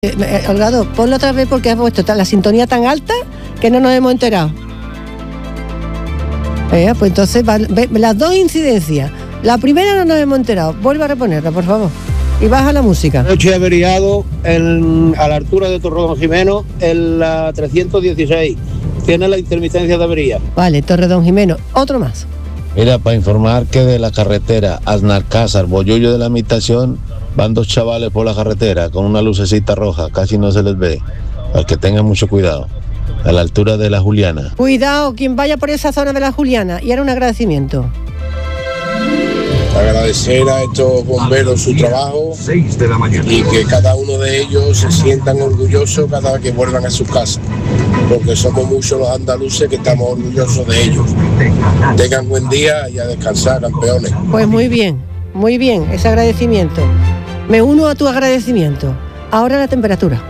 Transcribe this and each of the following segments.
Holgado, ponlo otra vez porque has puesto la sintonía tan alta que no nos hemos enterado. Pues entonces las dos incidencias. La primera no nos hemos enterado. Vuelve a reponerla, por favor. Y baja la música. Noche averiado a la altura de Torredonjimeno, en la 316. Tiene la intermitencia de avería. Vale, Torredonjimeno. Otro más. Mira, para informar que de la carretera Aznalcázar, Bollullo de la Imitación, van dos chavales por la carretera con una lucecita roja, casi no se les ve. Para que tengan mucho cuidado. A la altura de la Juliana. Cuidado, quien vaya por esa zona de la Juliana. Y ahora un agradecimiento. Agradecer a estos bomberos su trabajo y que cada uno de ellos se sientan orgullosos cada vez que vuelvan a sus casas, porque somos muchos los andaluces que estamos orgullosos de ellos. Tengan buen día y a descansar, campeones. Pues muy bien, ese agradecimiento. Me uno a tu agradecimiento. Ahora la temperatura.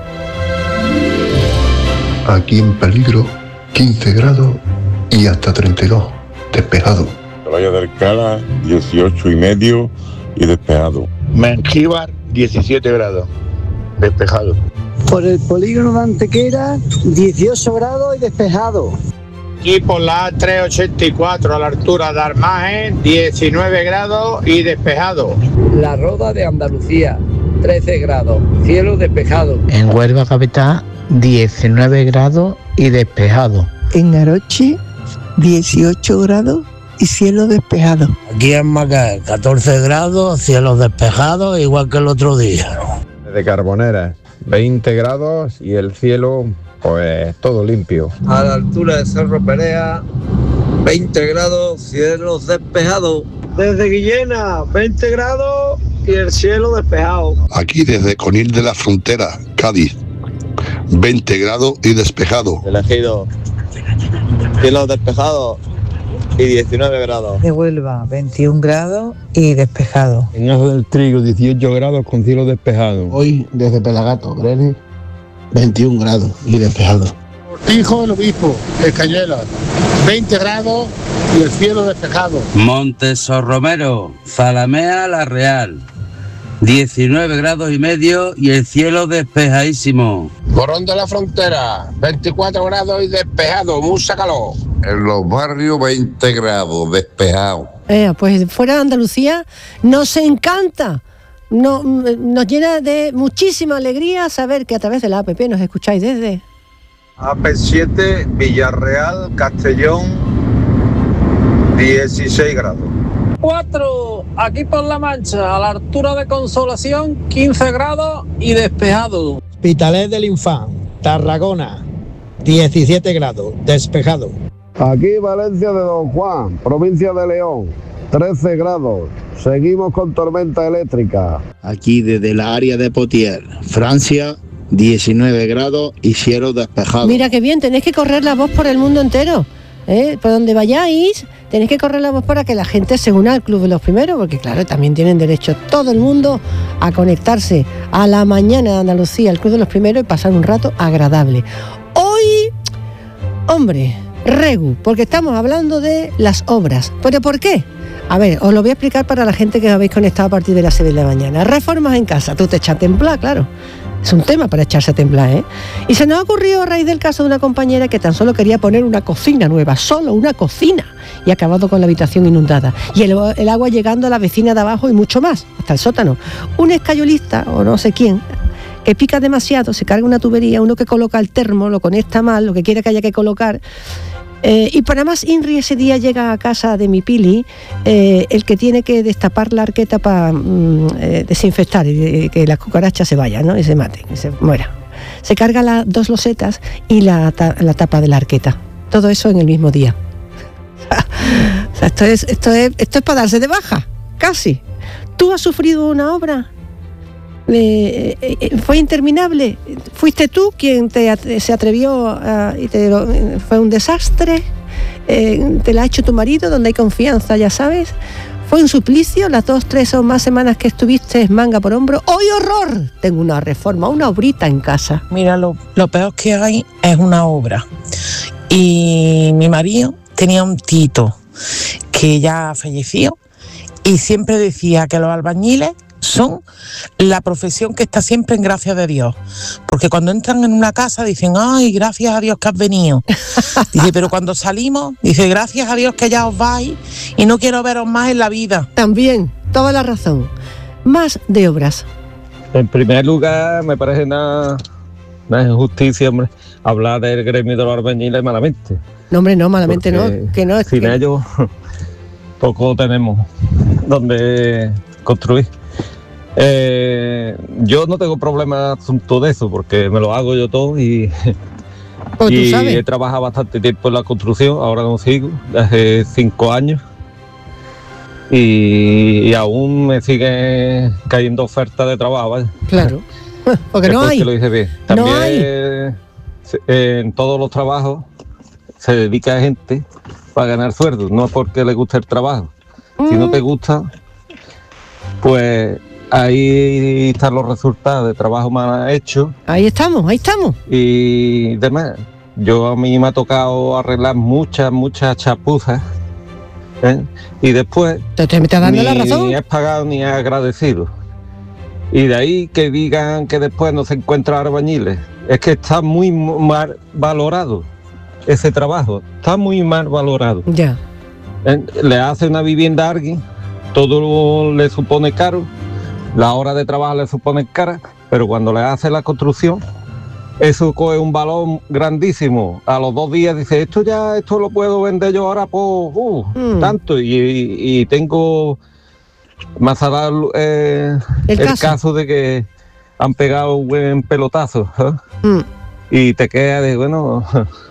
Aquí en peligro, 15 grados y hasta 32, despejado. Valle del Cala, 18,5 y despejado. Mengíbar, 17 grados, despejado. Por el polígono de Antequera, 18 grados y despejado. Y por la A384 a la altura de Armaje, 19 grados y despejado. La Roda de Andalucía, 13 grados, cielo despejado. En Huelva capital, 19 grados y despejado. En Aroche, 18 grados y cielo despejado. Aquí en Macaé, 14 grados, cielos despejados, igual que el otro día. De Carbonera, 20 grados y el cielo, pues todo limpio. A la altura de Cerro Perea, 20 grados, cielos despejados. Desde Guillena, 20 grados y el cielo despejado. Aquí desde Conil de la Frontera, Cádiz, 20 grados y despejado. Elegido, cielo despejado y 19 grados. De Huelva, 21 grados y despejado. En Ajo del Trigo, 18 grados con cielo despejado. Hoy desde Pelagato, Grenes, 21 grados y despejado. Cortijo del Obispo, Escañela, 20 grados y el cielo despejado. Montesorromero, Zalamea, La Real, 19 grados y medio y el cielo despejadísimo. Morón de la Frontera, 24 grados y despejado, mucha calor. En los barrios, 20 grados, despejado. Pues fuera de Andalucía nos encanta. Nos llena de muchísima alegría saber que a través de la APP nos escucháis desde AP7, Villarreal, Castellón, 16 grados. 4, aquí por La Mancha, a la altura de Consolación, 15 grados y despejado. Hospitalet del Infant, Tarragona, 17 grados, despejado. Aquí Valencia de Don Juan, provincia de León, 13 grados. Seguimos con tormenta eléctrica. Aquí desde la área de Poitiers, Francia, 19 grados y cielo despejado. Mira qué bien, tenéis que correr la voz por el mundo entero. Por donde vayáis, tenéis que correr la voz para que la gente se una al Club de los Primeros, porque claro, también tienen derecho todo el mundo a conectarse a la mañana de Andalucía, al Club de los Primeros, y pasar un rato agradable. Hoy, hombre, Regu, porque estamos hablando de las obras. ¿Pero por qué? A ver, os lo voy a explicar para la gente que os habéis conectado a partir de las 6 de la mañana. Reformas en casa, tú te echas a temblar, claro. Es un tema para echarse a temblar, ¿eh? Y se nos ha ocurrido a raíz del caso de una compañera que tan solo quería poner una cocina nueva, solo una cocina, y ha acabado con la habitación inundada. Y el agua llegando a la vecina de abajo y mucho más, hasta el sótano. Un escayolista, o no sé quién, que pica demasiado, se carga una tubería, uno que coloca el termo, lo conecta mal, lo que quiera que haya que colocar. Y para más INRI, ese día llega a casa de mi Pili el que tiene que destapar la arqueta para desinfectar y que las cucarachas se vayan, ¿no? Y se maten, y se mueran. Se carga las 2 losetas y la tapa de la arqueta. Todo eso en el mismo día. O sea, esto es para darse de baja, casi. ¿Tú has sufrido una obra? ¿Fue interminable? ¿Fuiste tú quien se atrevió fue un desastre? ¿Te la ha hecho tu marido, donde hay confianza, ya sabes? ¿Fue un suplicio las 2, 3 o más semanas que estuviste manga por hombro? ¡Hoy horror! Tengo una reforma, una obrita en casa. Mira, lo peor que hay es una obra. Y mi marido tenía un tito que ya falleció y siempre decía que los albañiles son la profesión que está siempre en gracia de Dios. Porque cuando entran en una casa dicen, ay, gracias a Dios que has venido. Dice, pero cuando salimos, dice, gracias a Dios que ya os vais y no quiero veros más en la vida. También, toda la razón. Más de obras. En primer lugar, me parece una injusticia, hombre, hablar del gremio de los albañiles malamente. No, hombre, no, malamente porque no, que no es sin que... ellos poco tenemos donde construir. Yo no tengo problema asunto de eso, porque me lo hago yo todo y he trabajado bastante tiempo en la construcción, ahora no sigo, hace 5 años. Y aún me sigue cayendo ofertas de trabajo, ¿vale? Claro, porque no hay. Lo dice bien. También en todos los trabajos se dedica a gente para ganar sueldo, no es porque le guste el trabajo. Si no te gusta, pues ahí están los resultados de trabajo mal hecho. Ahí estamos. Y demás. A mí me ha tocado arreglar muchas chapuzas. Y después te estás dando la razón. Ni es pagado ni es agradecido. Y de ahí que digan que después no se encuentran albañiles. Es que está muy mal valorado ese trabajo. Está muy mal valorado. Ya. Le hace una vivienda a alguien, todo le supone caro, la hora de trabajo le supone cara, pero cuando le hace la construcción, eso coge un valor grandísimo. A los 2 días dice, esto lo puedo vender yo ahora por tanto. Y tengo más a dar el caso de que han pegado un buen pelotazo. Y te queda de, bueno,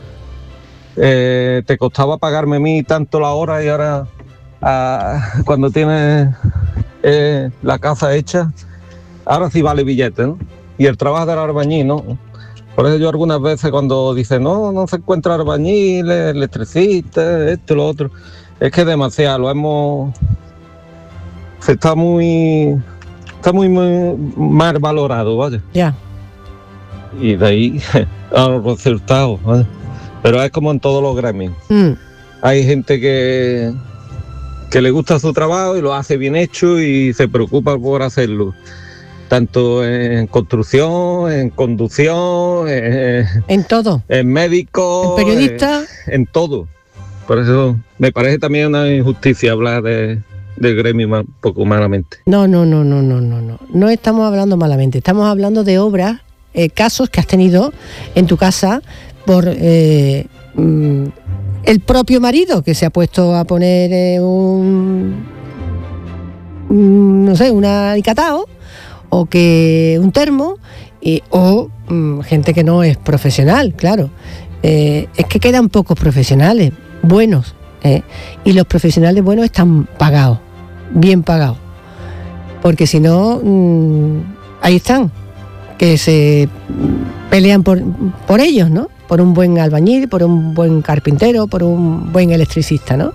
te costaba pagarme a mí tanto la hora y ahora cuando tienes la casa hecha, ahora sí vale billete, ¿no? Y el trabajo del albañil, ¿no? Por eso yo algunas veces cuando dicen, no se encuentra albañiles, electricistas, esto y lo otro, es que demasiado, está muy mal valorado, vaya. Ya. Y de ahí a los resultados, ¿vale? Pero es como en todos los gremios. Hay gente que le gusta su trabajo y lo hace bien hecho y se preocupa por hacerlo. Tanto en construcción, en conducción, en todo. En médico, en periodista. En todo. Por eso me parece también una injusticia hablar del gremio un poco malamente. No. No estamos hablando malamente. Estamos hablando de obras, casos que has tenido en tu casa por el propio marido que se ha puesto a poner un alicatao o que un termo o gente que no es profesional, claro. Es que quedan pocos profesionales buenos y los profesionales buenos están pagados, bien pagados, porque si no ahí están, que se pelean por ellos, ¿no? Por un buen albañil, por un buen carpintero, por un buen electricista, ¿no?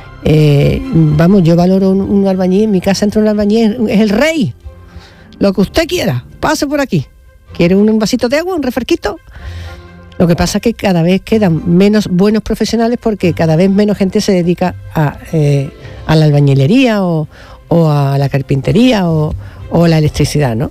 Yo valoro un albañil. En mi casa entra un albañil, es el rey. Lo que usted quiera, pase por aquí. ¿Quiere un vasito de agua, un refresquito? Lo que pasa es que cada vez quedan menos buenos profesionales porque cada vez menos gente se dedica a la albañilería o a la carpintería o a la electricidad, ¿no?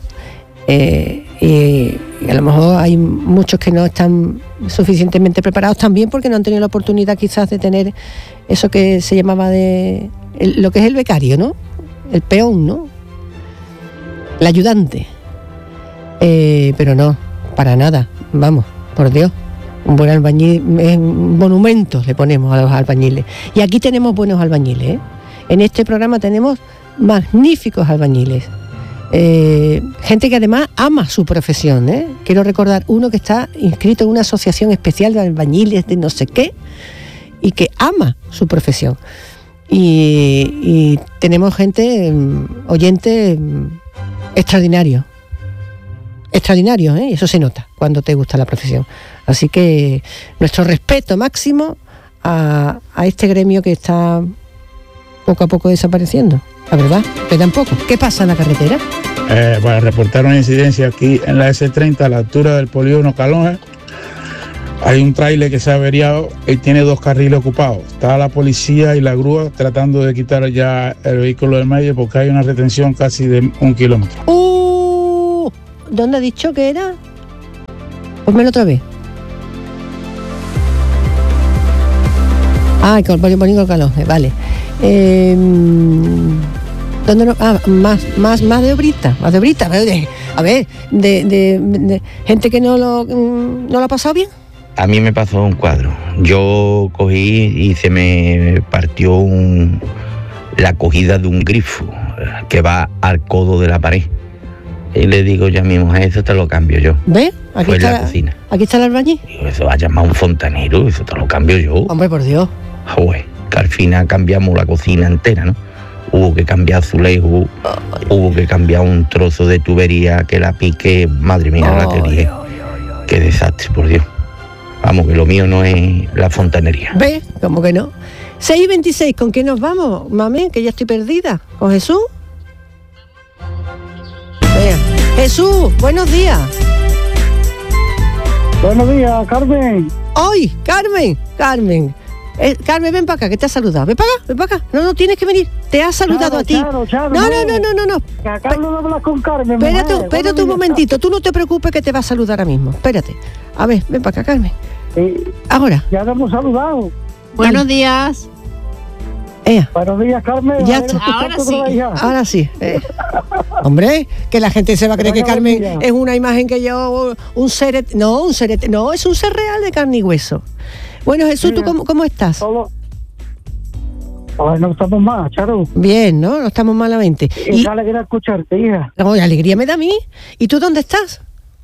Y a lo mejor hay muchos que no están suficientemente preparados también porque no han tenido la oportunidad quizás de tener eso que se llamaba lo que es el becario, ¿no? El peón, ¿no? El ayudante. Pero no, para nada, vamos, por Dios. Un buen albañil, monumentos le ponemos a los albañiles. Y aquí tenemos buenos albañiles, ¿eh? En este programa tenemos magníficos albañiles. Gente que además ama su profesión, ¿eh? Quiero recordar uno que está inscrito en una asociación especial de albañiles de no sé qué y que ama su profesión. Y tenemos gente, oyentes extraordinarios, ¿eh? Eso se nota cuando te gusta la profesión. Así que nuestro respeto máximo a este gremio que está poco a poco desapareciendo. La verdad, quedan poco. ¿Qué pasa en la carretera? Para reportar una incidencia aquí en la S30 a la altura del polígono Calonge, Hay un tráiler que se ha averiado y tiene 2 carriles ocupados. Está la policía y la grúa tratando de quitar ya el vehículo del medio porque hay una retención casi de 1 kilómetro. ¿Dónde ha dicho que era? Pónmelo otra vez. Ah, con el calor, vale. ¿Dónde no? Más de obrita. A ver, de gente que no lo ha pasado bien. A mí me pasó un cuadro. Yo cogí y se me partió la cogida de un grifo que va al codo de la pared. Y le digo yo a mi mujer, eso te lo cambio yo. ¿Ves? Aquí está la cocina. Aquí está el albañil. Digo, eso va a llamar un fontanero, eso te lo cambio yo. Hombre, por Dios. Joder, que al final cambiamos la cocina entera, ¿no? Hubo que cambiar azulejos, hubo que cambiar un trozo de tubería que la pique, madre mía, la que dije. Qué desastre, por Dios. Vamos, que lo mío no es la fontanería. ¿Ves? ¿Cómo que no? 6:26, ¿con qué nos vamos, mami? Que ya estoy perdida. ¿Con Jesús? Vea. Jesús, buenos días. Buenos días, Carmen. ¡Ay, Carmen! Carmen, ven para acá, que te ha saludado. Ven para acá. No, tienes que venir. Te ha saludado a ti. Charo, no. Que acabo de hablar con Carmen. Espérate un momentito. Tú no te preocupes que te va a saludar ahora mismo. Espérate. A ver, ven para acá, Carmen. Ahora. Ya te hemos saludado. Buenos días. Buenos días, Carmen. Ya está. Ahora sí. Hombre, que la gente se va a creer que Carmen es una imagen que yo... No, es un ser real de carne y hueso. Bueno, Jesús, ¿tú cómo estás? No estamos mal, Charo. Bien, ¿no? No estamos malamente. Y qué alegría escucharte, hija. No, alegría me da a mí. ¿Y tú dónde estás?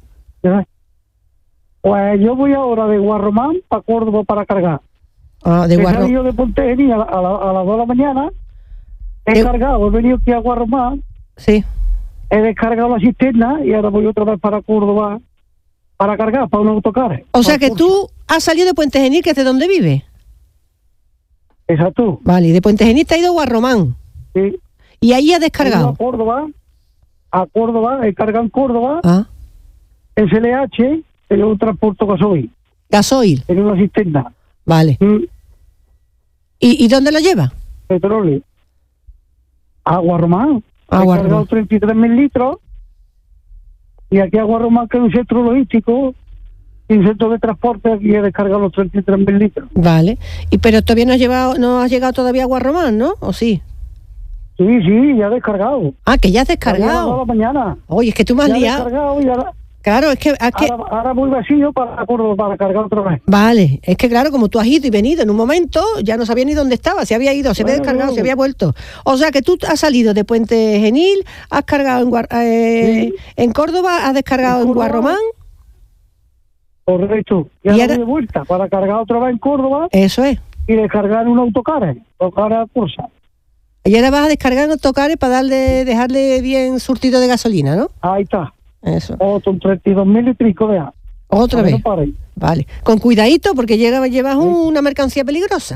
Pues yo voy ahora de Guarromán para Córdoba para cargar. De Guarromán. He salido de Ponte Genil a las 2 de la mañana. He cargado, he venido aquí a Guarromán. Sí. He descargado la cisterna y ahora voy otra vez para Córdoba para cargar, para un autocar. O sea que tú has salido de Puente Genil, que es de donde vive. Exacto. Vale, y de Puente Genil te has ido a Guarromán. Sí. Y ahí has descargado. A Córdoba, he cargado en Córdoba. En CLH, en un transporte gasoil. En una cisterna. Vale. ¿Y dónde lo lleva? Petróleo. A Guarromán. He cargado 33.000 litros. Y aquí a Guarromán, que es un centro logístico, y un centro de transporte, aquí he descargado los 33.000 litros. Vale. Pero todavía no has llegado todavía a Guarromán, ¿no? ¿O sí? Sí, ya he descargado. Que ya has descargado. A la mañana. Oye, es que tú me has liado. Claro, es que... Ahora muy vacío para cargar otra vez. Vale, es que claro, como tú has ido y venido en un momento, ya no sabía ni dónde estaba, se había ido, se había descargado, se había vuelto. O sea que tú has salido de Puente Genil, has cargado en Córdoba, has descargado en Guarromán. Correcto. Y ahora de vuelta para cargar otra vez en Córdoba. Eso es. Y descargar en un autocar a cursa. Y ahora vas a descargar en autocares para dejarle bien surtido de gasolina, ¿no? Ahí está. Eso. Otro 32.000 litros de agua. Otra vez. Vale. Con cuidadito porque llevas una mercancía peligrosa.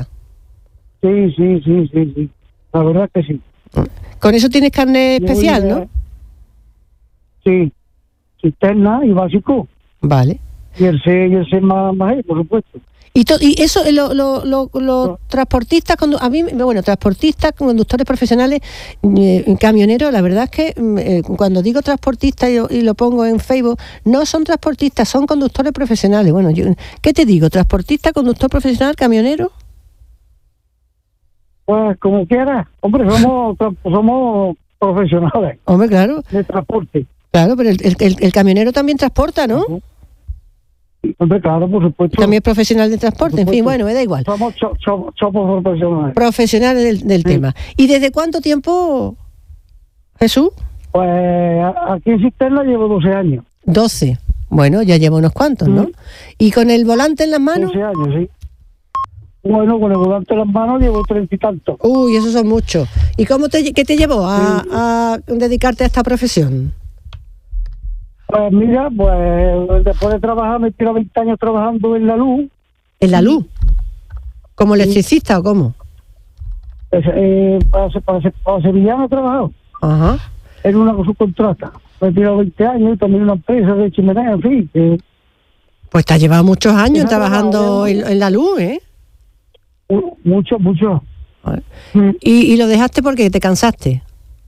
Sí. La verdad que sí. Con eso tienes carne especial, ¿no? Sí. Cisterna y básico. Vale. Y el C más por supuesto. Y eso, los transportistas, transportistas, conductores profesionales, camioneros, la verdad es que cuando digo transportistas y lo pongo en Facebook, no son transportistas, son conductores profesionales. Bueno, ¿qué te digo? ¿Transportista, conductor profesional, camionero? Pues como quieras. Hombre, somos profesionales. Hombre, claro. De transporte. Claro, pero el camionero también transporta, ¿no? Hombre, claro, por supuesto. También es profesional de transporte, en fin, bueno, me da igual. Somos profesionales. Profesionales del tema. ¿Y desde cuánto tiempo, Jesús? Pues aquí en Cisterna llevo 12 años. 12. Bueno, ya llevo unos cuantos, ¿no? ¿Y con el volante en las manos? 12 años, sí. Bueno, con el volante en las manos llevo 30 y tantos. Uy, esos son muchos. ¿Y qué te llevó a dedicarte a esta profesión? Pues mira, después de trabajar, me tiro 20 años trabajando en la luz. ¿En la luz? ¿Como electricista o cómo? Para Sevillano he trabajado. Ajá. En una subcontrata. Me he tirado 20 años y también una empresa de chimenea, en fin. Pues te has llevado muchos años trabajando en la luz, ¿eh? Mucho. ¿Y lo dejaste porque te cansaste?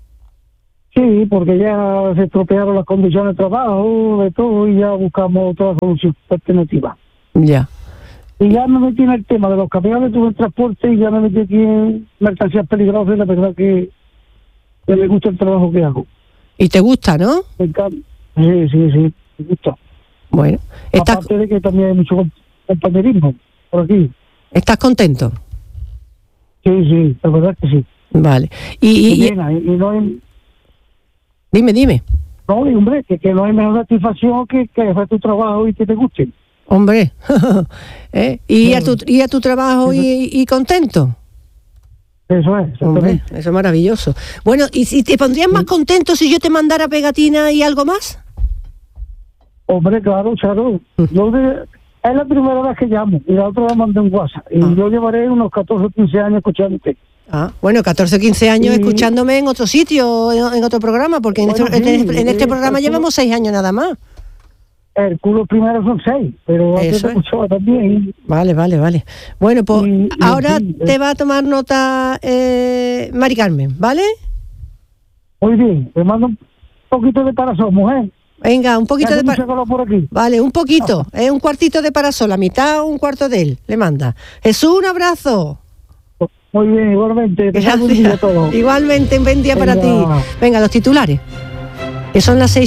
Sí, porque ya se estropearon las condiciones de trabajo, de todo, y ya buscamos otra solución alternativa. Ya. Y ya me metí en el tema de los camiones, tuve el transporte y ya me metí aquí en mercancías peligrosas, y la verdad que me gusta el trabajo que hago. ¿Y te gusta, no? Me encanta. Sí, me gusta. Bueno. Aparte de que también hay mucho compañerismo por aquí. ¿Estás contento? Sí, la verdad que sí. Vale. Y no hay... Dime. No, hombre, que no hay mejor satisfacción que hacer tu trabajo y que te guste. Hombre. ¿Y a tu trabajo y contento? Eso es. Hombre, eso es maravilloso. Bueno, ¿y si te pondrías más contento si yo te mandara pegatina y algo más? Hombre, claro. Es la primera vez que llamo y la otra vez mandé un WhatsApp. Y yo llevaré unos 14 o 15 años escuchándote. Bueno, 14 o 15 años escuchándome en otro sitio, en otro programa, porque en este programa llevamos 6 años nada más. El culo primero son 6, pero antes escuchaba también. Vale. Bueno, pues ahora te va a tomar nota Mari Carmen, ¿vale? Muy bien, te mando un poquito de parasol, mujer. Venga, un poquito de parasol por aquí. Vale, un poquito, un cuartito de parasol, la mitad o un cuarto de él, le manda. Jesús, un abrazo. Muy bien, igualmente. Igualmente, un buen día para ti. Venga, los titulares. Que son las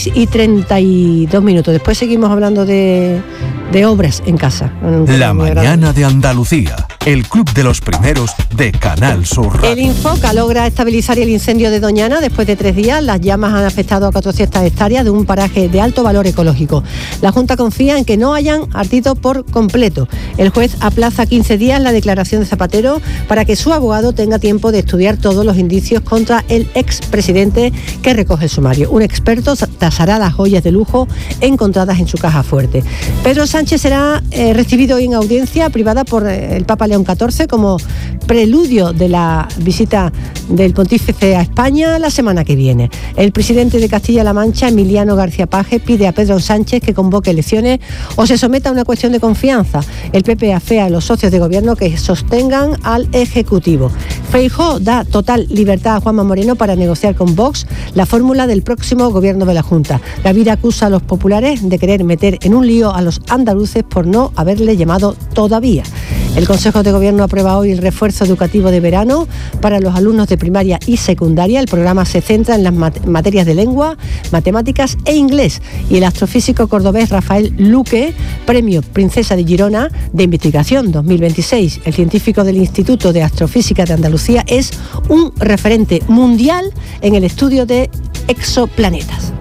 6:32. Después seguimos hablando de obras en casa. La mañana de Andalucía. El club de los primeros de Canal Sur Radio. El Infoca logra estabilizar el incendio de Doñana después de 3 días. Las llamas han afectado a 400 hectáreas de un paraje de alto valor ecológico. La Junta confía en que no hayan ardido por completo. El juez aplaza 15 días la declaración de Zapatero para que su abogado tenga tiempo de estudiar todos los indicios contra el expresidente que recoge el sumario. Un experto tasará las joyas de lujo encontradas en su caja fuerte. Pedro Sánchez será recibido hoy en audiencia privada por el Papa León XIV como preludio de la visita del pontífice a España la semana que viene. El presidente de Castilla-La Mancha, Emiliano García Paje, pide a Pedro Sánchez que convoque elecciones o se someta a una cuestión de confianza. El PP afea a los socios de gobierno que sostengan al Ejecutivo. Feijóo da total libertad a Juanma Moreno para negociar con Vox la fórmula del próximo gobierno de la Junta. Gavira acusa a los populares de querer meter en un lío a los andaluces por no haberle llamado todavía. El Consejo de Gobierno aprueba hoy el refuerzo educativo de verano para los alumnos de primaria y secundaria. El programa se centra en las materias de lengua, matemáticas e inglés. Y el astrofísico cordobés Rafael Luque, premio Princesa de Girona de Investigación 2026. El científico del Instituto de Astrofísica de Andalucía es un referente mundial en el estudio de exoplanetas.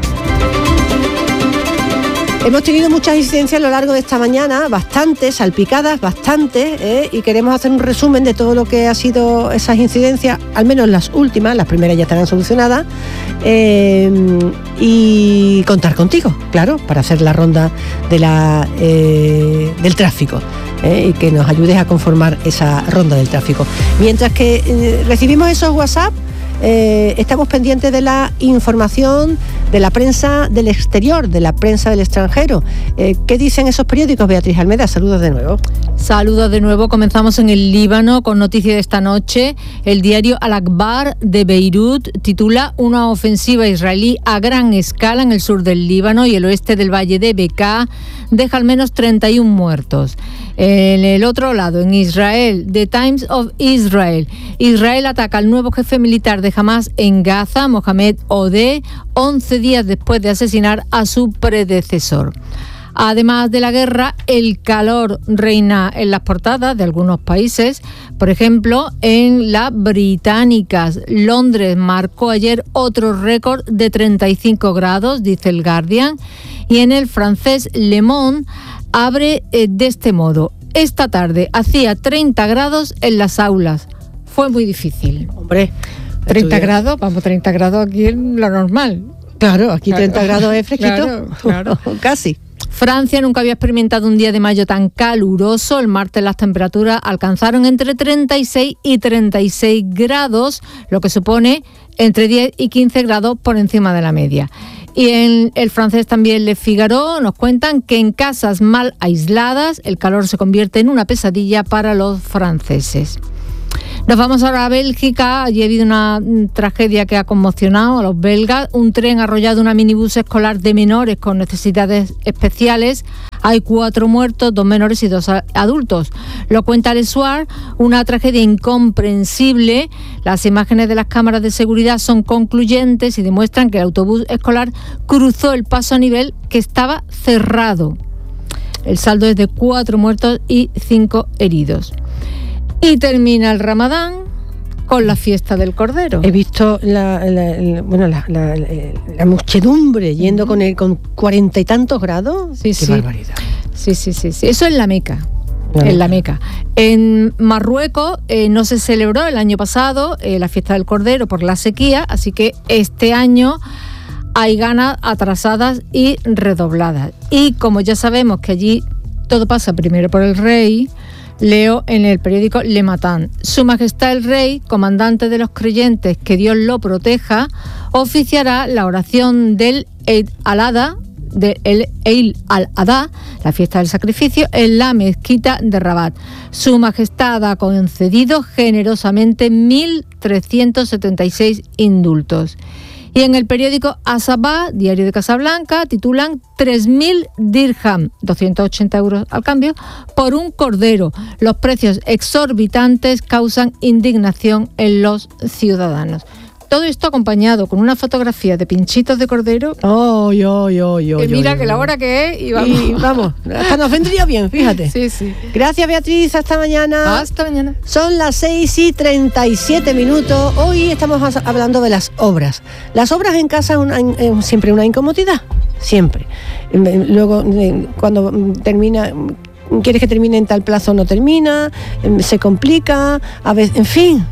Hemos tenido muchas incidencias a lo largo de esta mañana, bastantes, salpicadas, bastantes, y queremos hacer un resumen de todo lo que ha sido esas incidencias, al menos las últimas, las primeras ya estarán solucionadas, y contar contigo, claro, para hacer la ronda de del tráfico. Y que nos ayudes a conformar esa ronda del tráfico. Mientras que recibimos esos WhatsApp, estamos pendientes de la información de la prensa del exterior, de la prensa del extranjero. ¿Qué dicen esos periódicos, Beatriz Almeda? Saludos de nuevo. Saludos de nuevo. Comenzamos en el Líbano con noticias de esta noche. El diario Al-Akhbar de Beirut titula una ofensiva israelí a gran escala en el sur del Líbano y el oeste del valle de Bekaa deja al menos 31 muertos. En el otro lado, en Israel, The Times of Israel. Israel ataca al nuevo jefe militar de Hamas en Gaza, Mohamed Odeh, 11 días después de asesinar a su predecesor. Además de la guerra, el calor reina en las portadas de algunos países. Por ejemplo, en las británicas, Londres marcó ayer otro récord de 35 grados, dice el Guardian. Y en el francés, Le Monde abre de este modo: esta tarde hacía 30 grados en las aulas. Fue muy difícil. Hombre, 30 grados, vamos, 30 grados aquí es lo normal. Claro, aquí 30 grados es fresquito. Claro. Casi. Francia nunca había experimentado un día de mayo tan caluroso. El martes las temperaturas alcanzaron entre 36 y 36 grados, lo que supone entre 10 y 15 grados por encima de la media. Y en el francés también Le Figaro nos cuentan que en casas mal aisladas el calor se convierte en una pesadilla para los franceses. Nos vamos ahora a Bélgica. Allí ha habido una tragedia que ha conmocionado a los belgas. Un tren ha arrollado una minibús escolar de menores con necesidades especiales. Hay 4 muertos, 2 menores y 2 adultos. Lo cuenta Le Soir, una tragedia incomprensible. Las imágenes de las cámaras de seguridad son concluyentes y demuestran que el autobús escolar cruzó el paso a nivel que estaba cerrado. El saldo es de 4 muertos y 5 heridos. Y termina el Ramadán con la fiesta del Cordero. He visto la muchedumbre yendo con 40 y tantos grados. Sí, ¡Qué barbaridad! Sí. Eso en la Meca. En la Meca. En Marruecos no se celebró el año pasado la fiesta del Cordero por la sequía, así que este año hay ganas atrasadas y redobladas. Y como ya sabemos que allí todo pasa primero por el rey, leo en el periódico Le Matin: Su Majestad el Rey, comandante de los creyentes, que Dios lo proteja, oficiará la oración del Eid al-Adha, la fiesta del sacrificio, en la mezquita de Rabat. Su Majestad ha concedido generosamente 1.376 indultos. Y en el periódico Asabah, diario de Casablanca, titulan 3.000 dirham, 280 euros al cambio, por un cordero. Los precios exorbitantes causan indignación en los ciudadanos. Todo esto acompañado con una fotografía de pinchitos de cordero. Que mira que la hora que es y vamos. Hasta nos vendría bien, fíjate. Sí. Gracias, Beatriz. Hasta mañana. Hasta mañana. Son las 6:37. Hoy estamos hablando de las obras. Las obras en casa siempre una incomodidad. Siempre. Luego, cuando termina, quieres que termine en tal plazo, no termina, se complica, a veces, en fin.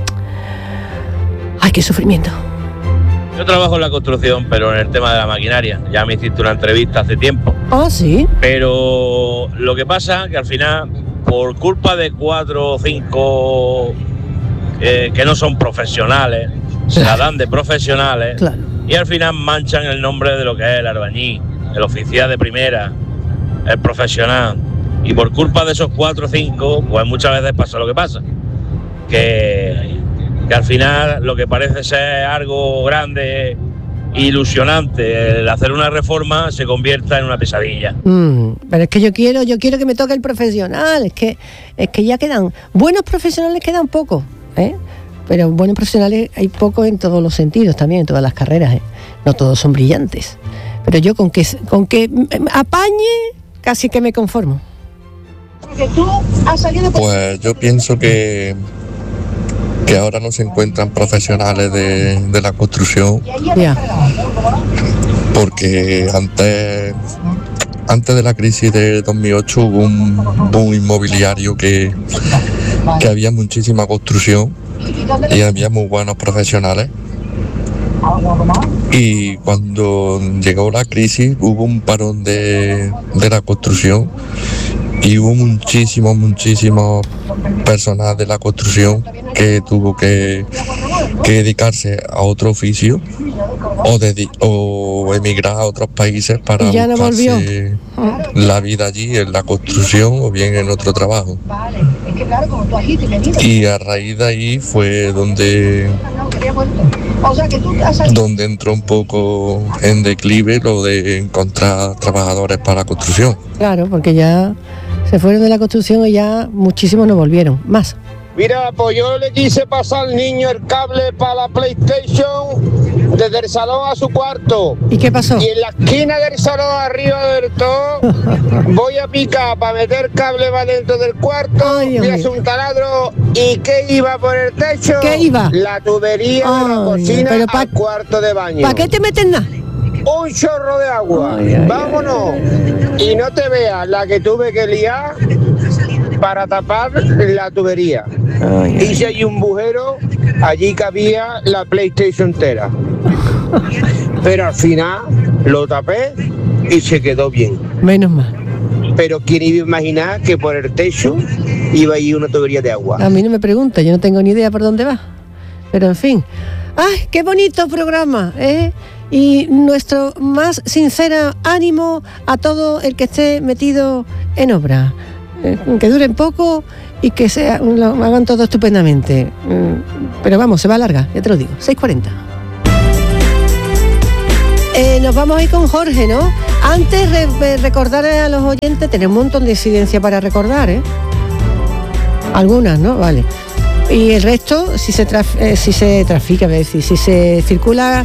¡Ay, qué sufrimiento! Yo trabajo en la construcción, pero en el tema de la maquinaria. Ya me hiciste una entrevista hace tiempo. ¿Ah, sí? Pero lo que pasa es que al final, por culpa de 4 o 5 que no son profesionales, se la dan de profesionales, claro, y al final manchan el nombre de lo que es el albañil, el oficial de primera, el profesional. Y por culpa de esos 4 o 5, pues muchas veces pasa lo que pasa. Que al final lo que parece ser algo grande, ilusionante, el hacer una reforma, se convierta en una pesadilla. Pero es que yo quiero que me toque el profesional, es que ya quedan, buenos profesionales quedan pocos, pero buenos profesionales hay pocos en todos los sentidos también, en todas las carreras, no todos son brillantes, pero yo con que apañe casi que me conformo. Pues yo pienso que ahora no se encuentran profesionales de la construcción, porque antes de la crisis de 2008 hubo un boom inmobiliario que había muchísima construcción y había muy buenos profesionales, y cuando llegó la crisis hubo un parón de la construcción y hubo muchísimo personal de la construcción que tuvo que dedicarse a otro oficio o emigrar a otros países para buscarse la vida allí en la construcción o bien en otro trabajo. Y a raíz de ahí fue donde entró un poco en declive lo de encontrar trabajadores para la construcción. Claro, porque ya se fueron de la construcción y ya muchísimos no volvieron más. Mira, pues yo le quise pasar al niño el cable para la PlayStation desde el salón a su cuarto. ¿Y qué pasó? Y en la esquina del salón arriba del todo voy a picar para meter cable para dentro del cuarto. Voy a hacer un taladro. ¿Y qué iba por el techo? ¿Qué iba? La tubería de la cocina al cuarto de baño. ¿Para qué te metes nada? Un chorro de agua. Vámonos. Y no te veas la que tuve que liar para tapar la tubería. Hice allí un bujero, allí cabía la PlayStation entera. Pero al final lo tapé y se quedó bien. Menos mal. Pero ¿quién iba a imaginar que por el techo iba a ir una tubería de agua? A mí no me pregunta, yo no tengo ni idea por dónde va. Pero en fin. ¡Ay, qué bonito programa! y nuestro más sincero ánimo a todo el que esté metido en obra. Que duren poco y que lo hagan todo estupendamente. Pero vamos, se va a alargar, ya te lo digo. 6:40. Nos vamos a ir con Jorge, ¿no? Antes recordar a los oyentes, tenemos un montón de incidencia para recordar, ¿eh? Algunas, ¿no? Vale. Y el resto, si se trafica, es decir, si se circula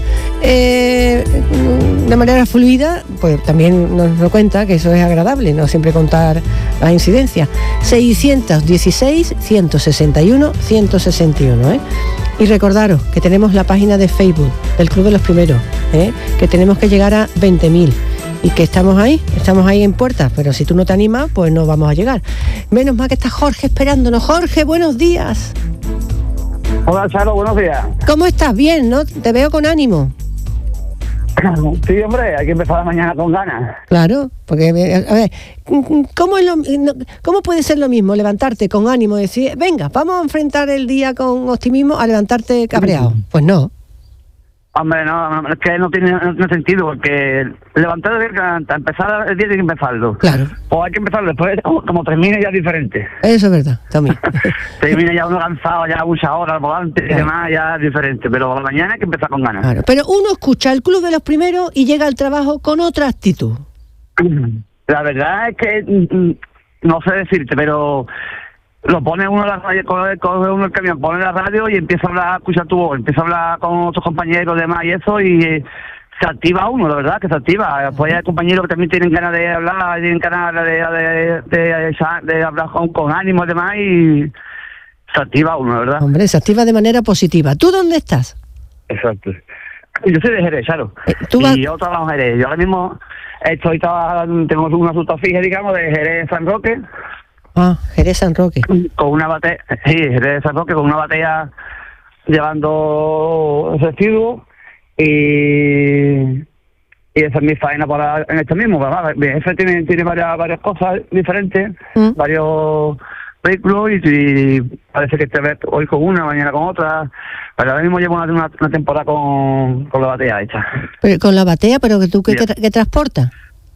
de manera fluida, pues también nos lo cuenta, que eso es agradable, no siempre contar las incidencias. 616 161 161, ¿eh? Y recordaros que tenemos la página de Facebook del Club de los Primeros, que tenemos que llegar a 20.000 y que estamos ahí en puertas, pero si tú no te animas, pues no vamos a llegar. Menos mal que está Jorge esperándonos. Jorge, buenos días. Hola, Charo, buenos días. ¿Cómo estás? Bien, ¿no? Te veo con ánimo. Sí, hombre, hay que empezar la mañana con ganas. Claro, porque, a ver, ¿cómo puede ser lo mismo levantarte con ánimo y decir, venga, vamos a enfrentar el día con optimismo, a levantarte cabreado? Pues no. Hombre, no, es que no tiene sentido, porque levantar empezar el día tiene que empezarlo. Claro. O hay que empezarlo después, como termine ya es diferente. Eso es verdad, también. Termina ya uno cansado, ya muchas horas al volante y demás, ya es diferente, pero a la mañana hay que empezar con ganas. Claro, pero uno escucha el Club de los Primeros y llega al trabajo con otra actitud. La verdad es que no sé decirte, pero lo pone uno en la radio, coge uno el camión, pone la radio y empieza a hablar, a escuchar tu voz, empieza a hablar con otros compañeros y demás y eso, y se activa uno, la verdad que se activa. Pues hay compañeros que también tienen ganas de hablar, tienen ganas de hablar con ánimo y demás, y se activa uno, la verdad. Hombre, se activa de manera positiva. ¿Tú dónde estás? Exacto. Yo soy de Jerez, claro. Yo trabajo en Jerez. Yo ahora mismo tengo una ruta fija, digamos, de Jerez San Roque. Ah, Jerez San Roque. Con una batea, sí, Jerez San Roque, con una batea llevando residuos y esa es mi faena en esto mismo. Mi jefe tiene varias cosas diferentes, varios vehículos y parece que esta vez hoy con una, mañana con otra. Pero ahora mismo llevo una temporada con la batea hecha. Pero con la batea, pero que tú qué transportas.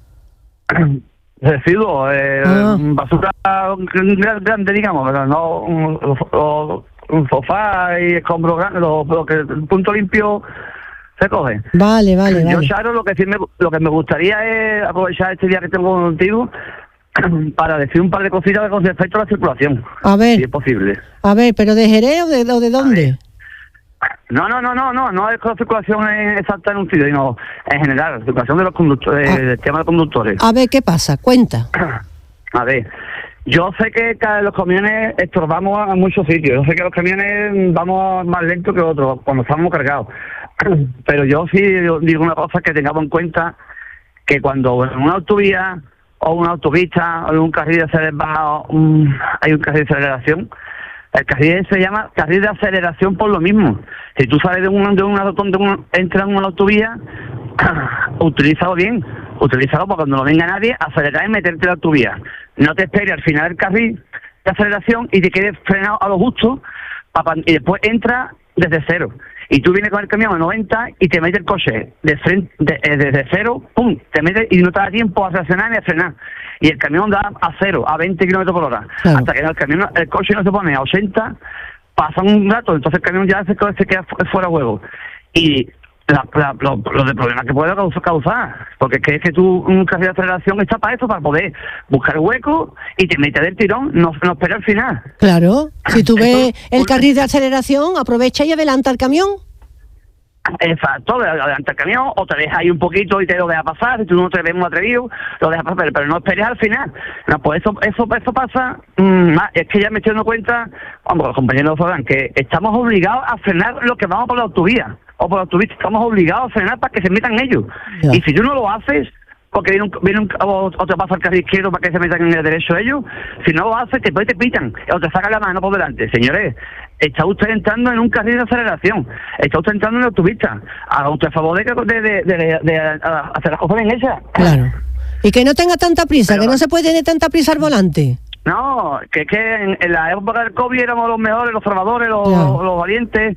Residuos, basura grande, digamos, pero no un sofá y escombros grandes, lo que el punto limpio se coge. Vale. Yo, Charo, lo que me gustaría es aprovechar este día que tengo contigo para decir un par de cositas con respecto a la circulación. A ver. Si es posible. A ver, ¿pero de Jerez o de dónde? No es con la circulación exacta en un sitio, sino en general, la circulación de los conductores, el tema de conductores. A ver, ¿qué pasa? Cuenta. A ver, yo sé que los camiones estorbamos a muchos sitios, yo sé que los camiones vamos más lentos que otros cuando estamos cargados, pero yo sí digo una cosa, que tengamos en cuenta que cuando en una autovía o una autopista o en un carril de aceleración, hay un carril de aceleración. El carril se llama carril de aceleración por lo mismo. Si tú sales entras en una autovía, utilízalo bien. Utilízalo para cuando no venga nadie, acelerar y meterte en la autovía. No te esperes al final del carril de aceleración y te quedes frenado a lo justo y después entra desde cero. Y tú vienes con el camión a 90 y te metes el coche desde cero, ¡pum!, te metes y no te da tiempo a reaccionar ni a frenar. Y el camión da a cero, a 20 kilómetros por hora. Claro. Hasta que el coche no se pone a 80, pasa un rato, entonces el camión ya se queda fuera de juego. Y los de problemas que puede causar, porque es que tú, un carril de aceleración está para eso, para poder buscar hueco y te metes del tirón, no espera al final. Claro, si tú ves el carril de aceleración, aprovecha y adelanta el camión. Exacto, adelanta el camión, o te dejas ahí un poquito y te lo dejas pasar. Si tú no te ves muy atrevido, lo dejas pasar, pero no esperes al final. No, pues eso pasa. Es que ya me estoy dando cuenta, los compañeros sabrán que estamos obligados a frenar los que vamos por la autovía o por la autopista. Estamos obligados a frenar para que se metan ellos. Ya. Y si tú no lo haces, porque viene o te pasa al carril izquierdo para que se metan en el derecho ellos, si no lo haces, después te pitan o te sacan la mano por delante. Señores, está usted entrando en un carril de aceleración, está usted entrando en la autopista. Haga usted a favor de hacer las cosas bien hechas. Claro. Y que no tenga tanta prisa, pero que no se puede tener tanta prisa al volante. No, que es que en la época del COVID éramos los mejores, los salvadores, los valientes,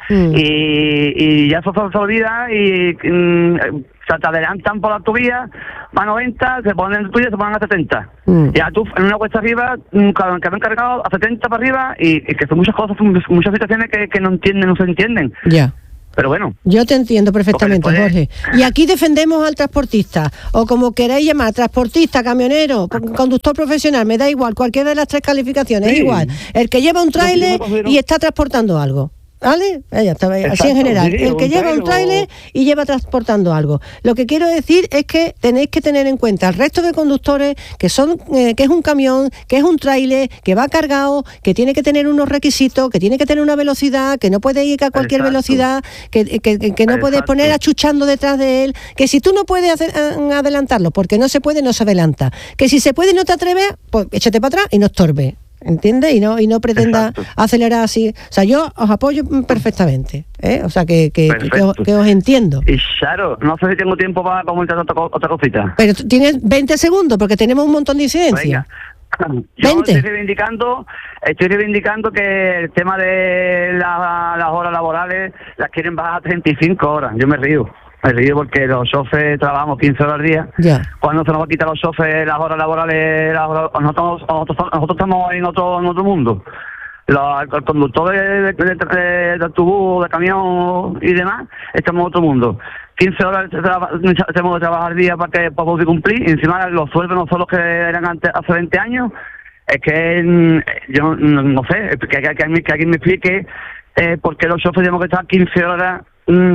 y ya eso se olvida y se te adelantan por la autovía, va a 90, se ponen en tuya, se ponen a 70. Ya tú en una cuesta arriba, cada vez cargado a 70 para arriba, y que son muchas cosas, muchas situaciones que no se entienden. Ya. Pero bueno. Yo te entiendo perfectamente, Jorge. Y aquí defendemos al transportista, o como queráis llamar, transportista, camionero, conductor profesional, me da igual, cualquiera de las tres calificaciones, es igual. El que lleva un tráiler y está transportando algo. ¿Vale? Ya está, así en general. El que lleva un tráiler y lleva transportando algo. Lo que quiero decir es que tenéis que tener en cuenta al resto de conductores que son que es un camión, que es un tráiler, que va cargado, que tiene que tener unos requisitos, que tiene que tener una velocidad, que no puede ir a cualquier velocidad, que no puedes poner achuchando detrás de él, que si tú no puedes adelantarlo, porque no se puede, no se adelanta. Que si se puede y no te atreves, pues échate para atrás y no estorbe. ¿Entiendes? Y no pretenda acelerar así. O sea, yo os apoyo perfectamente, O sea, que os entiendo. Y claro, no sé si tengo tiempo para comentar otra cosita. Pero tienes 20 segundos, porque tenemos un montón de incidencias. Yo estoy reivindicando que el tema de las horas laborales las quieren bajar a 35 horas. Yo me río porque los choferes trabajamos 15 horas al día. Ya. Cuando se nos va a quitar a los choferes las horas laborales, nosotros estamos en otro mundo. El conductor de autobús, de camión y demás, estamos en otro mundo. 15 horas tenemos que trabajar al día para poder cumplir, y encima los sueldos no son los que eran hace 20 años. Es que yo no sé, que alguien me explique por qué los choferes tenemos que estar 15 horas...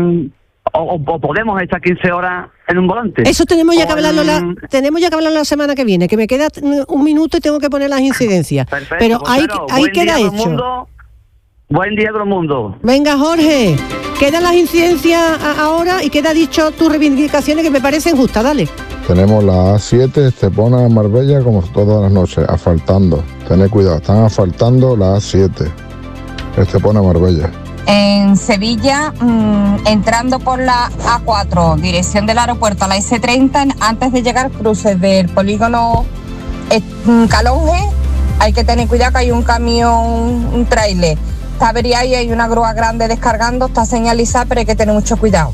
O podemos estar 15 horas en un volante. Eso tenemos ya que hablarlo la semana que viene, que me queda un minuto y tengo que poner las incidencias. Perfecto, pero ahí queda hecho. Buen día a todo el mundo. Venga, Jorge, quedan las incidencias ahora y queda dicho tus reivindicaciones que me parecen justas, dale. Tenemos la A7, Estepona, Marbella, como todas las noches, asfaltando. Tened cuidado, están asfaltando la A7, Estepona, Marbella. En Sevilla, entrando por la A4, dirección del aeropuerto a la S30, antes de llegar cruces del polígono Calonge, hay que tener cuidado que hay un camión, un tráiler. Está averiado y hay una grúa grande descargando, está señalizada, pero hay que tener mucho cuidado.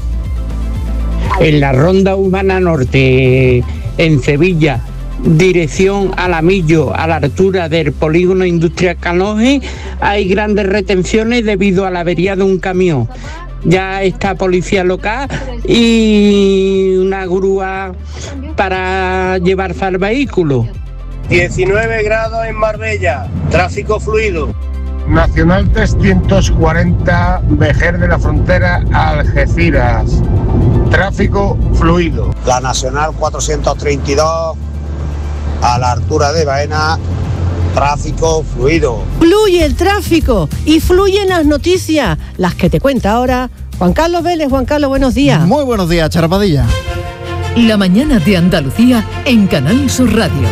En la Ronda Urbana Norte, en Sevilla, dirección Alamillo, a la altura del polígono industrial Calonge, hay grandes retenciones debido a la avería de un camión. Ya está policía local y una grúa para llevarse al vehículo. 19 grados en Marbella, tráfico fluido. Nacional 340, Vejer de la Frontera, Algeciras, tráfico fluido. La Nacional 432, a la altura de Baena, tráfico fluido. Fluye el tráfico y fluyen las noticias, las que te cuenta ahora Juan Carlos Vélez. Juan Carlos, buenos días. Muy buenos días, Charapadilla. La mañana de Andalucía en Canal Sur Radio.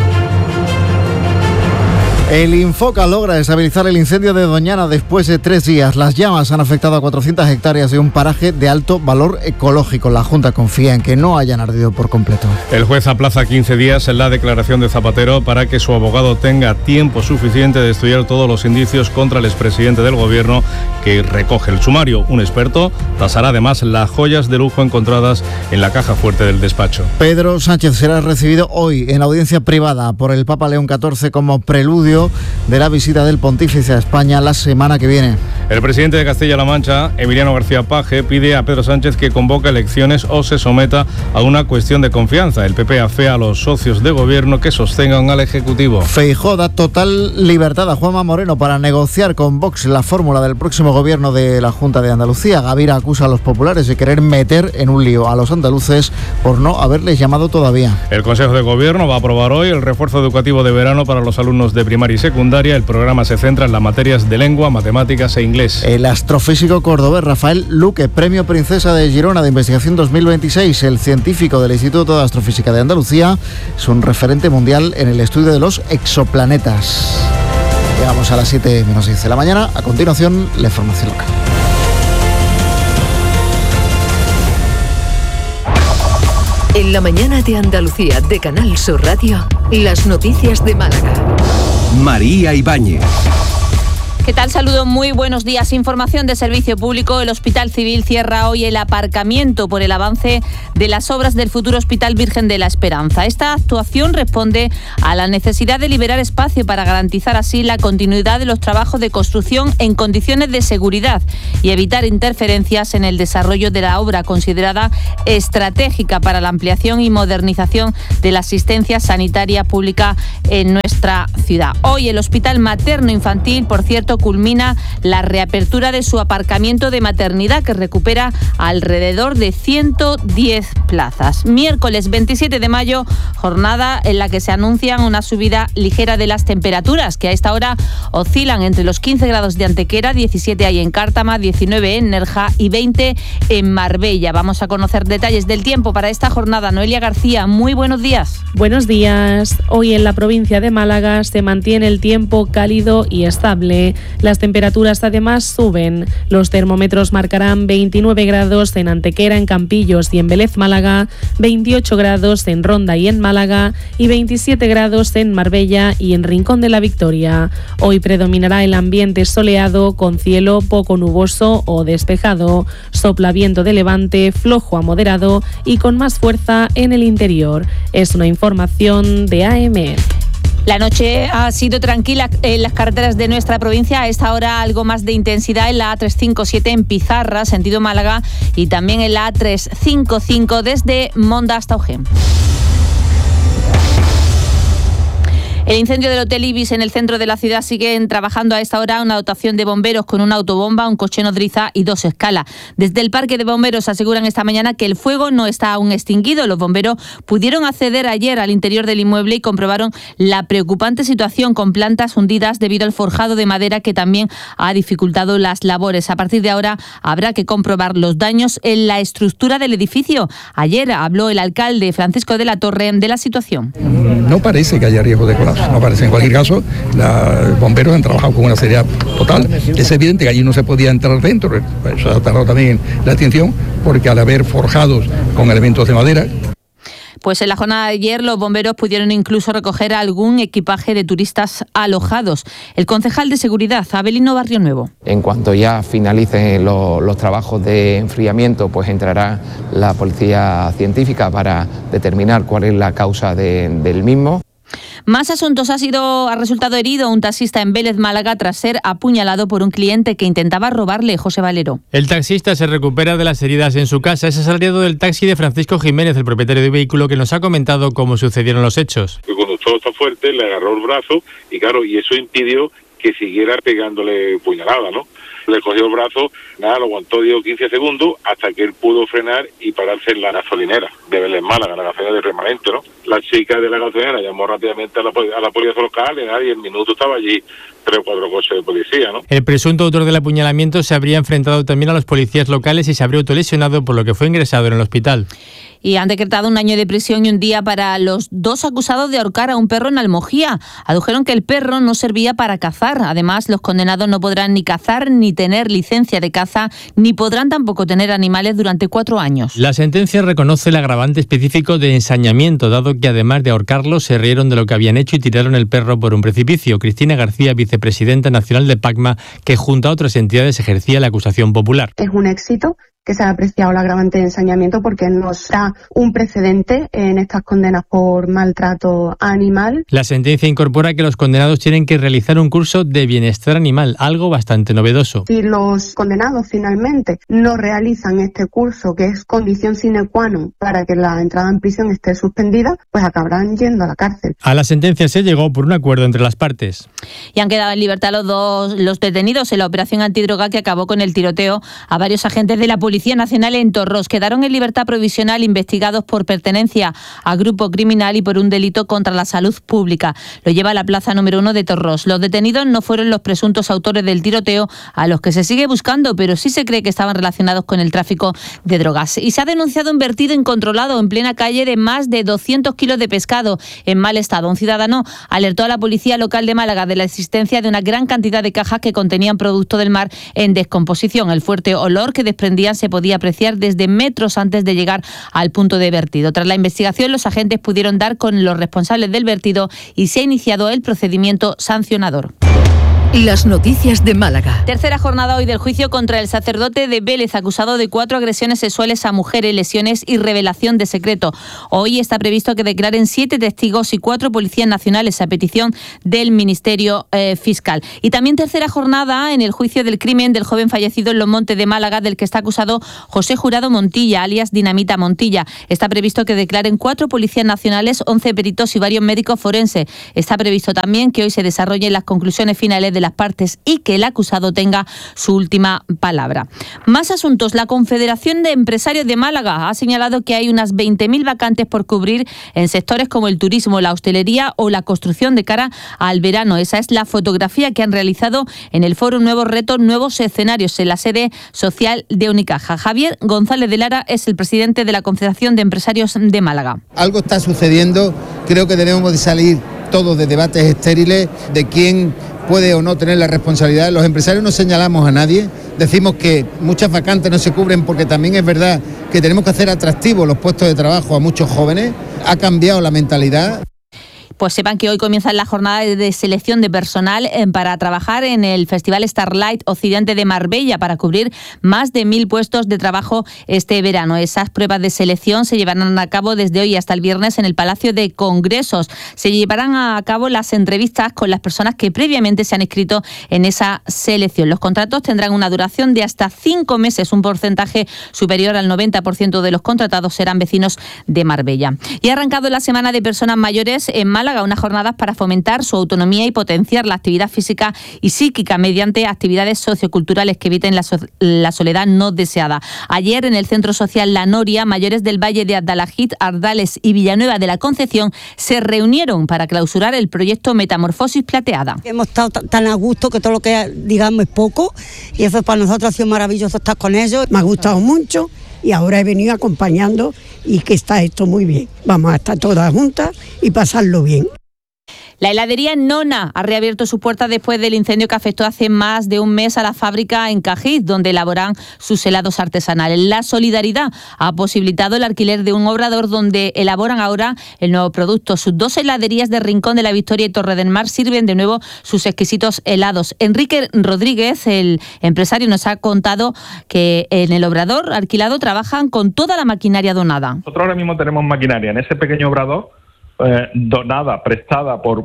El Infoca logra estabilizar el incendio de Doñana después de 3 días. Las llamas han afectado a 400 hectáreas de un paraje de alto valor ecológico. La Junta confía en que no hayan ardido por completo. El juez aplaza 15 días en la declaración de Zapatero para que su abogado tenga tiempo suficiente de estudiar todos los indicios contra el expresidente del gobierno que recoge el sumario. Un experto tasará además las joyas de lujo encontradas en la caja fuerte del despacho. Pedro Sánchez será recibido hoy en audiencia privada por el Papa León XIV como preludio de la visita del pontífice a España la semana que viene. El presidente de Castilla-La Mancha, Emiliano García Paje, pide a Pedro Sánchez que convoque elecciones o se someta a una cuestión de confianza. El PP afea a los socios de gobierno que sostengan al Ejecutivo. Feijóo da total libertad a Juanma Moreno para negociar con Vox la fórmula del próximo gobierno de la Junta de Andalucía. Gavira acusa a los populares de querer meter en un lío a los andaluces por no haberles llamado todavía. El Consejo de Gobierno va a aprobar hoy el refuerzo educativo de verano para los alumnos de primaria y secundaria. El programa se centra en las materias de lengua, matemáticas e inglés. El astrofísico cordobés Rafael Luque, Premio Princesa de Girona de Investigación 2026, el científico del Instituto de Astrofísica de Andalucía, es un referente mundial en el estudio de los exoplanetas. Llegamos a las 7:10 de la mañana. A continuación, la información local. En la mañana de Andalucía de Canal Sur Radio, las noticias de Málaga. María Ibáñez. ¿Qué tal? Saludos, muy buenos días. Información de servicio público. El Hospital Civil cierra hoy el aparcamiento por el avance de las obras del futuro Hospital Virgen de la Esperanza. Esta actuación responde a la necesidad de liberar espacio para garantizar así la continuidad de los trabajos de construcción en condiciones de seguridad y evitar interferencias en el desarrollo de la obra considerada estratégica para la ampliación y modernización de la asistencia sanitaria pública en nuestra ciudad. Hoy el Hospital Materno Infantil, por cierto, culmina la reapertura de su aparcamiento de maternidad, que recupera alrededor de 110 plazas. Miércoles 27 de mayo, jornada en la que se anuncia una subida ligera de las temperaturas, que a esta hora oscilan entre los 15 grados de Antequera, 17 hay en Cártama, 19 en Nerja y 20 en Marbella. Vamos a conocer detalles del tiempo para esta jornada. Noelia García, muy buenos días. Buenos días. Hoy en la provincia de Málaga se mantiene el tiempo cálido y estable. Las temperaturas además suben. Los termómetros marcarán 29 grados en Antequera, en Campillos y en Vélez, Málaga, 28 grados en Ronda y en Málaga y 27 grados en Marbella y en Rincón de la Victoria. Hoy predominará el ambiente soleado con cielo poco nuboso o despejado. Sopla viento de levante flojo a moderado y con más fuerza en el interior. Es una información de AM. La noche ha sido tranquila en las carreteras de nuestra provincia. A esta hora algo más de intensidad en la A357 en Pizarra, sentido Málaga, y también en la A355 desde Monda hasta Ojén. El incendio del Hotel Ibis en el centro de la ciudad siguen trabajando a esta hora una dotación de bomberos con una autobomba, un coche nodriza y 2 escalas. Desde el parque de bomberos aseguran esta mañana que el fuego no está aún extinguido. Los bomberos pudieron acceder ayer al interior del inmueble y comprobaron la preocupante situación con plantas hundidas debido al forjado de madera que también ha dificultado las labores. A partir de ahora habrá que comprobar los daños en la estructura del edificio. Ayer habló el alcalde Francisco de la Torre de la situación. No parece que haya riesgo de colapso. No parece. En cualquier caso, los bomberos han trabajado con una seriedad total. Es evidente que allí no se podía entrar dentro, eso ha tardado también la atención, porque al haber forjados con elementos de madera. Pues en la jornada de ayer los bomberos pudieron incluso recoger algún equipaje de turistas alojados. El concejal de Seguridad, Abelino Barrio Nuevo. En cuanto ya finalicen los trabajos de enfriamiento, pues entrará la policía científica para determinar cuál es la causa del mismo. Más asuntos. Ha resultado herido un taxista en Vélez, Málaga, tras ser apuñalado por un cliente que intentaba robarle. José Valero. El taxista se recupera de las heridas en su casa. Es asalariado del taxi de Francisco Jiménez, el propietario del vehículo, que nos ha comentado cómo sucedieron los hechos. El conductor está fuerte, le agarró el brazo y claro, y eso impidió que siguiera pegándole puñalada, ¿no? Le cogió el brazo, nada, lo aguantó 10 o 15 segundos hasta que él pudo frenar y pararse en la gasolinera de Vélez, Málaga, la gasolinera de Remanente, ¿no? La chica de la gasolinera llamó rápidamente a la policía local y nadie, en minutos estaba allí 3 o 4 coches de policía, ¿no? El presunto autor del apuñalamiento se habría enfrentado también a los policías locales y se habría autolesionado, por lo que fue ingresado en el hospital. Y han decretado 1 año de prisión y 1 día para los 2 acusados de ahorcar a un perro en Almojía. Adujeron que el perro no servía para cazar. Además, los condenados no podrán ni cazar ni tener licencia de caza, ni podrán tampoco tener animales durante 4 años. La sentencia reconoce el agravante específico de ensañamiento, dado que además de ahorcarlos, se rieron de lo que habían hecho y tiraron el perro por un precipicio. Cristina García, vicepresidenta nacional de PACMA, que junto a otras entidades ejercía la acusación popular. Es un éxito que se ha apreciado el agravante de ensañamiento porque nos da un precedente en estas condenas por maltrato animal. La sentencia incorpora que los condenados tienen que realizar un curso de bienestar animal, algo bastante novedoso. Si los condenados finalmente no realizan este curso, que es condición sine qua non para que la entrada en prisión esté suspendida, pues acabarán yendo a la cárcel. A la sentencia se llegó por un acuerdo entre las partes. Y han quedado en libertad los detenidos en la operación antidroga que acabó con el tiroteo a varios agentes de la Policía Nacional en Torros. Quedaron en libertad provisional investigados por pertenencia a grupo criminal y por un delito contra la salud pública. Lo lleva a la plaza número 1 de Torros. Los detenidos no fueron los presuntos autores del tiroteo, a los que se sigue buscando, pero sí se cree que estaban relacionados con el tráfico de drogas. Y se ha denunciado un vertido incontrolado en plena calle de más de 200 kilos de pescado en mal estado. Un ciudadano alertó a la policía local de Málaga de la existencia de una gran cantidad de cajas que contenían producto del mar en descomposición. El fuerte olor que desprendían se podía apreciar desde metros antes de llegar al punto de vertido. Tras la investigación, los agentes pudieron dar con los responsables del vertido y se ha iniciado el procedimiento sancionador. Las noticias de Málaga. Tercera jornada hoy del juicio contra el sacerdote de Vélez, acusado de 4 agresiones sexuales a mujeres, lesiones y revelación de secreto. Hoy está previsto que declaren 7 testigos y 4 policías nacionales a petición del Ministerio Fiscal. Y también tercera jornada en el juicio del crimen del joven fallecido en Los Montes de Málaga, del que está acusado José Jurado Montilla, alias Dinamita Montilla. Está previsto que declaren 4 policías nacionales, 11 peritos y varios médicos forenses. Está previsto también que hoy se desarrollen las conclusiones finales de las partes y que el acusado tenga su última palabra. Más asuntos. La Confederación de Empresarios de Málaga ha señalado que hay unas 20.000 vacantes por cubrir en sectores como el turismo, la hostelería o la construcción de cara al verano. Esa es la fotografía que han realizado en el foro Nuevos Retos, Nuevos Escenarios, en la sede social de Unicaja. Javier González de Lara es el presidente de la Confederación de Empresarios de Málaga. Algo está sucediendo. Creo que debemos de salir todos de debates estériles de quién puede o no tener la responsabilidad. Los empresarios no señalamos a nadie, decimos que muchas vacantes no se cubren porque también es verdad que tenemos que hacer atractivos los puestos de trabajo a muchos jóvenes. Ha cambiado la mentalidad. Pues sepan que hoy comienzan la jornada de selección de personal para trabajar en el Festival Starlight Occidente de Marbella para cubrir más de 1.000 puestos de trabajo este verano. Esas pruebas de selección se llevarán a cabo desde hoy hasta el viernes en el Palacio de Congresos. Se llevarán a cabo las entrevistas con las personas que previamente se han inscrito en esa selección. Los contratos tendrán una duración de hasta 5 meses. Un porcentaje superior al 90% de los contratados serán vecinos de Marbella. Y ha arrancado la Semana de Personas Mayores en Málaga, unas jornadas para fomentar su autonomía y potenciar la actividad física y psíquica mediante actividades socioculturales que eviten la soledad no deseada. Ayer en el Centro Social La Noria, mayores del Valle de Adalajit, Ardales y Villanueva de la Concepción se reunieron para clausurar el proyecto Metamorfosis Plateada. Hemos estado tan a gusto que todo lo que digamos es poco y eso para nosotros ha sido maravilloso estar con ellos. Me ha gustado mucho. Y ahora he venido acompañando y que está esto muy bien. Vamos a estar todas juntas y pasarlo bien. La heladería Nona ha reabierto sus puertas después del incendio que afectó hace más de un mes a la fábrica en Cajiz, donde elaboran sus helados artesanales. La solidaridad ha posibilitado el alquiler de un obrador donde elaboran ahora el nuevo producto. Sus 2 heladerías de Rincón de la Victoria y Torre del Mar sirven de nuevo sus exquisitos helados. Enrique Rodríguez, el empresario, nos ha contado que en el obrador alquilado trabajan con toda la maquinaria donada. Nosotros ahora mismo tenemos maquinaria en ese pequeño obrador donada, prestada por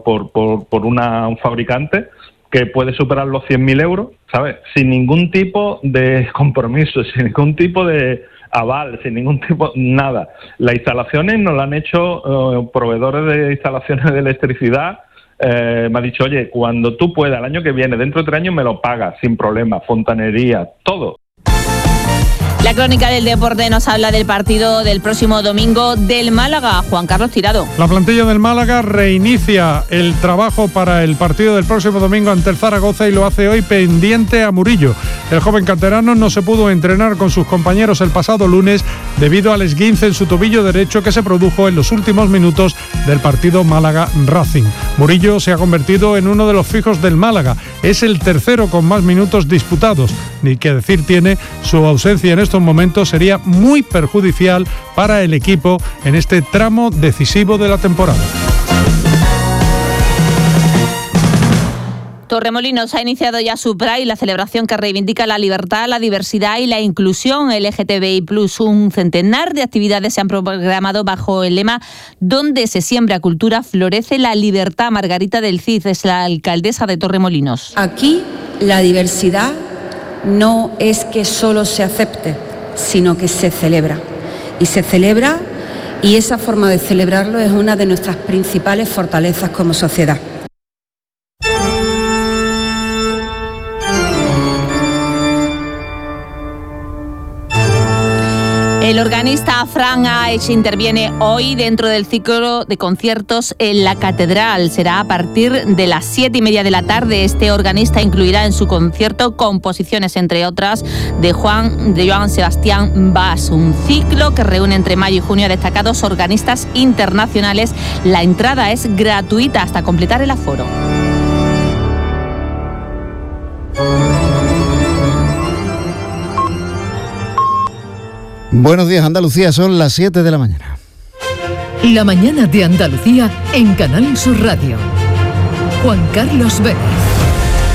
un fabricante que puede superar los 100.000 euros, ¿sabes? Sin ningún tipo de compromiso, sin ningún tipo de aval, sin ningún tipo, nada. Las instalaciones nos las han hecho proveedores de instalaciones de electricidad. Me ha dicho, oye, cuando tú puedas, el año que viene, dentro de 3 años me lo pagas, sin problema, fontanería, todo. La crónica del deporte nos habla del partido del próximo domingo del Málaga. Juan Carlos Tirado. La plantilla del Málaga reinicia el trabajo para el partido del próximo domingo ante el Zaragoza y lo hace hoy pendiente a Murillo. El joven canterano no se pudo entrenar con sus compañeros el pasado lunes debido al esguince en su tobillo derecho que se produjo en los últimos minutos del partido Málaga-Racing. Murillo se ha convertido en uno de los fijos del Málaga. Es el tercero con más minutos disputados. Ni que decir tiene, su ausencia en estos momentos sería muy perjudicial para el equipo en este tramo decisivo de la temporada. Torremolinos ha iniciado ya su Pride, la celebración que reivindica la libertad, la diversidad y la inclusión LGTBI+. Un centenar de actividades se han programado bajo el lema "Donde se siembra cultura, florece la libertad". Margarita del Cid es la alcaldesa de Torremolinos. Aquí la diversidad no es que solo se acepte, sino que se celebra. Y se celebra, y esa forma de celebrarlo es una de nuestras principales fortalezas como sociedad. El organista Fran Aech interviene hoy dentro del ciclo de conciertos en la Catedral. Será a partir de las 7:30 de la tarde. Este organista incluirá en su concierto composiciones, entre otras, de Joan Sebastián Bach. Un ciclo que reúne entre mayo y junio a destacados organistas internacionales. La entrada es gratuita hasta completar el aforo. Buenos días, Andalucía, son las 7 de la mañana. La mañana de Andalucía en Canal Sur Radio. Juan Carlos Vélez.